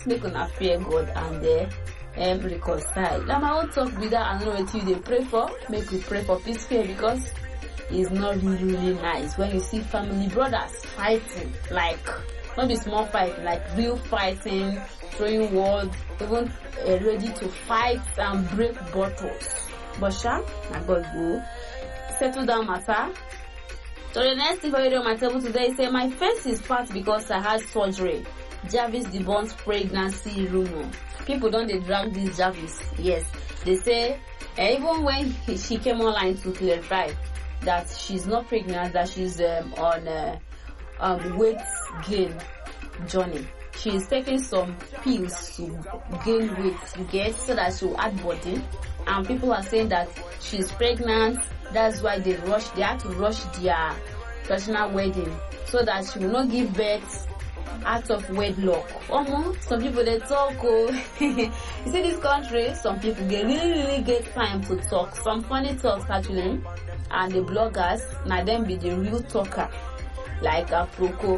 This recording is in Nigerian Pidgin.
make una fear God and reconcile. Now my own talk be that. I don't know what you they pray for. Make we pray for peace here, because it's not really nice when you see family brothers fighting, like not be small fight, like real fighting, throwing words, even ready to fight and break bottles. But na God go settle down matter. So the next thing for you on my table today is say my face is fat because I had surgery. Jarvis debunks pregnancy rumor. People don't they drag this Jarvis. Yes, they say even when she came online to clarify that she's not pregnant, that she's on weight gain journey. She is taking some pills to gain weight, you get, so that she will add body. And people are saying that she's pregnant. That's why they had to rush their personal wedding, so that she will not give birth out of wedlock. Some people they talk. You see this country, some people really get time to talk. Some funny talks actually, and the bloggers now them be the real talker, like Aproko.